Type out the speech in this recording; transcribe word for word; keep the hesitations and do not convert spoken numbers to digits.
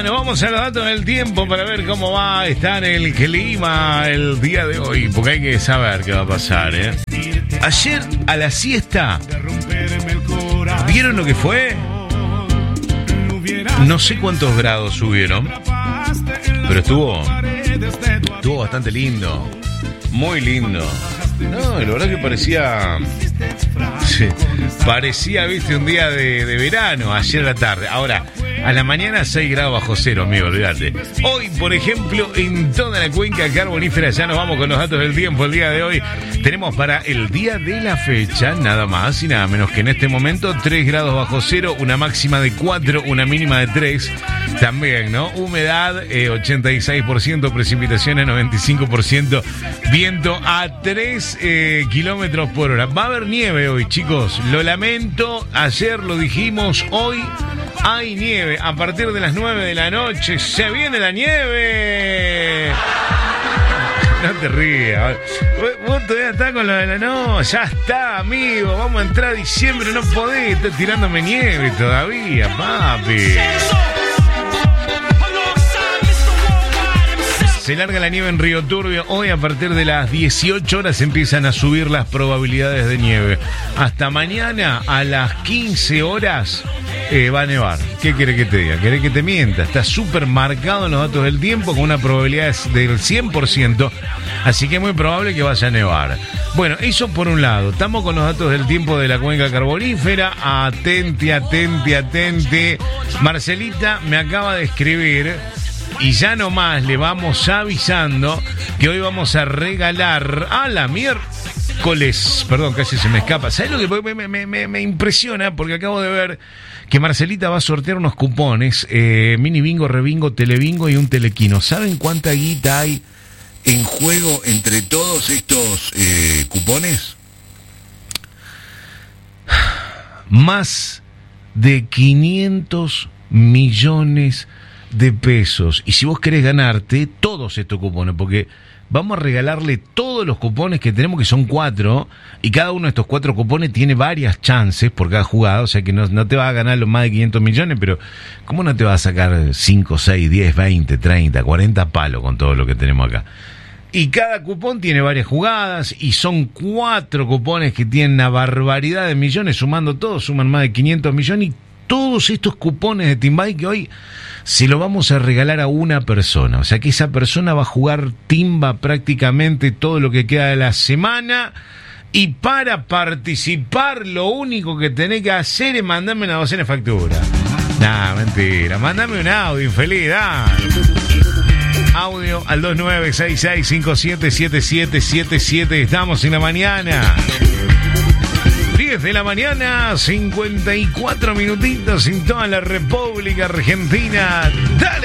nos vamos a los datos del tiempo para ver cómo va a estar el clima el día de hoy, porque hay que saber qué va a pasar, ¿eh? Ayer a la siesta, ¿vieron lo que fue? No sé cuántos grados subieron, pero estuvo, estuvo bastante lindo, muy lindo. No, la verdad que parecía, sí, parecía, viste, un día de, de verano, ayer a la tarde. Ahora, a la mañana seis grados bajo cero, amigo, olvídate. Hoy, por ejemplo, en toda la cuenca carbonífera, ya nos vamos con los datos del tiempo. El día de hoy tenemos para el día de la fecha, nada más y nada menos que en este momento, tres grados bajo cero, una máxima de cuatro, una mínima de tres. También, ¿no? Humedad, eh, ochenta y seis por ciento, precipitaciones, noventa y cinco por ciento, viento a tres eh, kilómetros por hora. Va a haber nieve hoy, chicos. Lo lamento, ayer lo dijimos, hoy hay nieve. A partir de las nueve de la noche se viene la nieve. No te rías. Vos todavía estás con lo de la... No, ya está, amigo. Vamos a entrar a diciembre, no podés estar tirándome nieve todavía, papi. Se larga la nieve en Río Turbio. Hoy a partir de las dieciocho horas empiezan a subir las probabilidades de nieve. Hasta mañana a las quince horas eh, va a nevar. ¿Qué querés que te diga? ¿Querés que te mienta? Está súper marcado en los datos del tiempo con una probabilidad del cien por ciento. Así que es muy probable que vaya a nevar. Bueno, eso por un lado. Estamos con los datos del tiempo de la cuenca carbonífera. Atente, atente, atente. Marcelita me acaba de escribir... Y ya nomás le vamos avisando que hoy vamos a regalar a la miércoles. Perdón, casi se me escapa. ¿Sabes lo que me, me, me, me impresiona? Porque acabo de ver que Marcelita va a sortear unos cupones. Eh, mini bingo, rebingo, telebingo y un telequino. ¿Saben cuánta guita hay en juego entre todos estos eh, cupones? Más de quinientos millones de pesos. Y si vos querés ganarte todos estos cupones, porque vamos a regalarle todos los cupones que tenemos, que son cuatro, y cada uno de estos cuatro cupones tiene varias chances por cada jugada, o sea que no, no te vas a ganar los más de quinientos millones, pero ¿cómo no te vas a sacar cinco, seis, diez, veinte, treinta, cuarenta palos con todo lo que tenemos acá? Y cada cupón tiene varias jugadas, y son cuatro cupones que tienen una barbaridad de millones, sumando todos, suman más de quinientos millones, y todos estos cupones de Timbay que hoy se lo vamos a regalar a una persona. O sea que esa persona va a jugar timba prácticamente todo lo que queda de la semana. Y para participar, lo único que tenés que hacer es mandarme una docena de factura. Nah, mentira. Mandame un audio, infeliz. Dale. Audio al dos nueve seis seis cinco siete siete siete siete siete. Estamos en la mañana. diez de la mañana, cincuenta y cuatro minutitos en toda la República Argentina. ¡Dale!